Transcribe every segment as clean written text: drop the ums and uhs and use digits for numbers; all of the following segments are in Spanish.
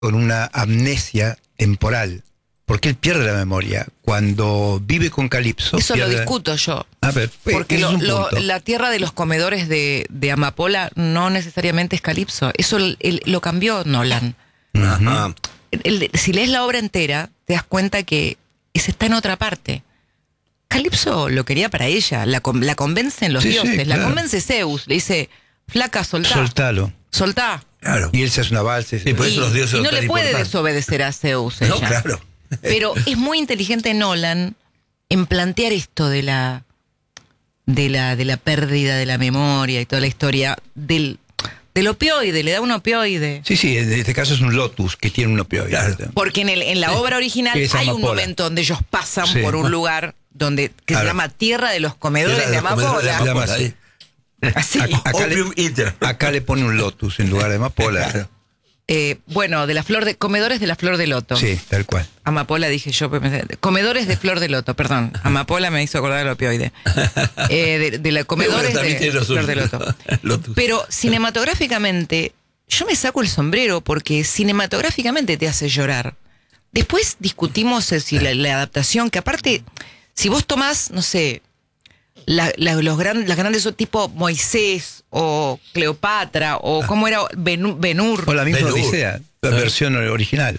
con una amnesia temporal, porque él pierde la memoria. Cuando vive con Calipso... Eso pierde... lo discuto yo. A ver, porque es un punto. la tierra de los comedores de Amapola no necesariamente es Calipso. Eso lo cambió Nolan. Ajá. Si lees la obra entera, te das cuenta que ese está en otra parte. Calipso lo quería para ella, la convencen los dioses, sí, claro. La convence Zeus, le dice, flaca, soltá. Soltalo. Soltá. Claro. Y él se hace una valsa. Y por eso los dioses y son no tan le puede importantes. desobedecer a Zeus No, ella. claro. Pero es muy inteligente Nolan en plantear esto de la pérdida de la memoria y toda la historia del opioide, le da un opioide. Sí, en este caso es un lotus que tiene un opioide. Claro. Porque en la obra original Que es hay un Amapola. momento donde ellos pasan Sí. por un lugar que Claro. se llama Tierra de los Comedores Tierra de de los comedores de Amapola. Amapola, ahí. Así. Acá Opium Eater. Acá le pone un lotus en lugar de amapola. Claro. Bueno, comedores de la flor de loto. Sí, tal cual. Amapola dije yo, comedores de flor de loto, perdón. Amapola me hizo acordar del opioide. De la comedores También tiene de lo flor suyo. de loto. Lotus. Pero cinematográficamente, yo me saco el sombrero porque cinematográficamente te hace llorar. Después discutimos si la adaptación, que aparte, si vos tomás, no sé, las grandes tipo Moisés o Cleopatra o cómo era Ben-Hur. O la misma Ben-Hur. Odisea, la versión original.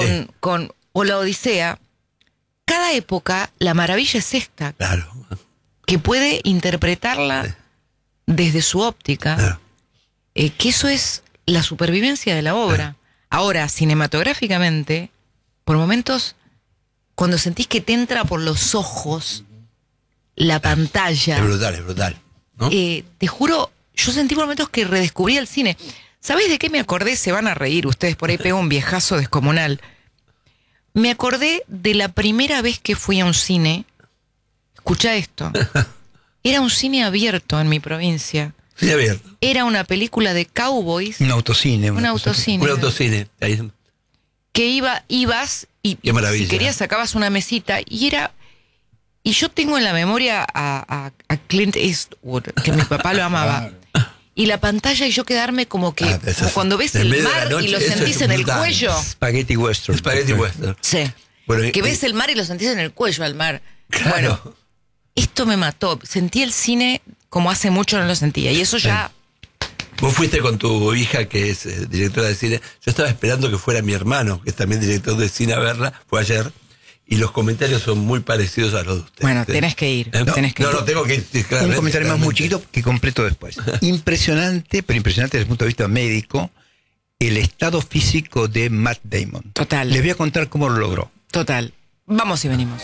O la Odisea, cada época la maravilla es esta, Claro. que puede interpretarla desde su óptica, Claro. que eso es la supervivencia de la obra. Ahora, cinematográficamente, por momentos, cuando sentís que te entra por los ojos la pantalla, Es brutal, ¿no? te juro, yo sentí por momentos que redescubrí el cine. ¿Sabés de qué me acordé? Se van a reír ustedes, por ahí pego un viejazo descomunal. Me acordé de la primera vez que fui a un cine. Escuchá esto. Era un cine abierto en mi provincia. Sí, abierto. Era una película de cowboys. Un autocine. Un una cosa autocine. Un autocine. Ahí. Que ibas y Qué maravilla. si querías sacabas una mesita y era... Y yo tengo en la memoria a Clint Eastwood, que mi papá lo amaba. Y la pantalla y yo quedarme como que... Eso como es- cuando ves en el medio de la mar y noche, lo eso sentís es en el brutal. cuello. así. Spaghetti Western. Spaghetti Western. Sí. Bueno, Que ves el mar y lo sentís en el cuello al mar. Claro. Bueno, esto me mató. Sentí el cine como hace mucho no lo sentía. Y eso ya... Vos fuiste con tu hija, que es directora de cine. Yo estaba esperando que fuera mi hermano, que es también director de cine, a verla. Fue ayer. Y los comentarios son muy parecidos a los de ustedes. Bueno, tenés que ir. No, tenés que ir. no, tengo que ir. Un claramente, comentario más muy claramente. chiquito que completo después. Impresionante, pero impresionante desde el punto de vista médico, el estado físico de Matt Damon. Total. Les voy a contar cómo lo logró. Total. Vamos y venimos.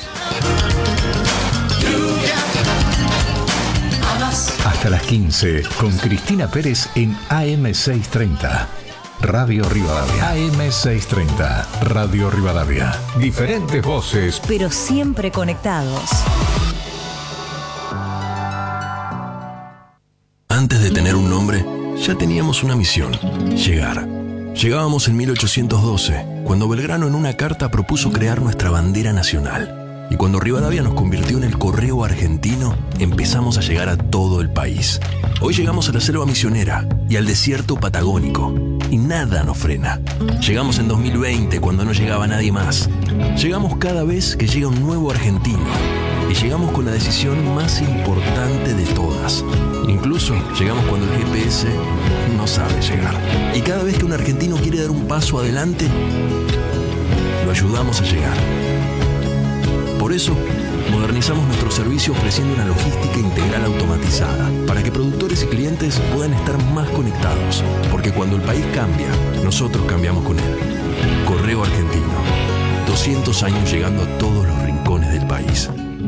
Hasta las 15 con Cristina Pérez en AM630. Radio Rivadavia. AM630. Radio Rivadavia. Diferentes voces. pero siempre conectados. Antes de tener un nombre, ya teníamos una misión: llegar. Llegábamos en 1812, cuando Belgrano en una carta propuso crear nuestra bandera nacional. Y cuando Rivadavia nos convirtió en el correo argentino, empezamos a llegar a todo el país. Hoy llegamos a la selva misionera y al desierto patagónico, y nada nos frena. Llegamos en 2020, cuando no llegaba nadie más. Llegamos cada vez que llega un nuevo argentino. Y llegamos con la decisión más importante de todas. Incluso llegamos cuando el GPS no sabe llegar. Y cada vez que un argentino quiere dar un paso adelante, lo ayudamos a llegar. Por eso, modernizamos nuestro servicio ofreciendo una logística integral automatizada para que productores y clientes puedan estar más conectados. Porque cuando el país cambia, nosotros cambiamos con él. Correo Argentino. 200 años llegando a todos los rincones del país.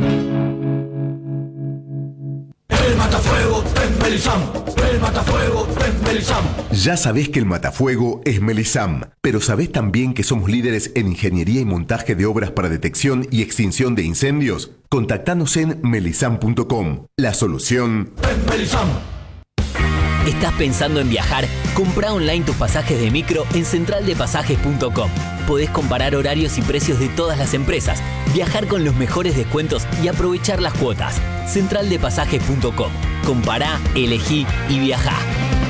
Ya sabés que el matafuego es Melisam, pero ¿sabés también que somos líderes en ingeniería y montaje de obras para detección y extinción de incendios? Contactanos en melisam.com. La solución... ¿Estás pensando en viajar? Comprá online tus pasajes de micro en centraldepasajes.com. Podés comparar horarios y precios de todas las empresas, viajar con los mejores descuentos y aprovechar las cuotas. Centraldepasajes.com. Compará, elegí y viajá.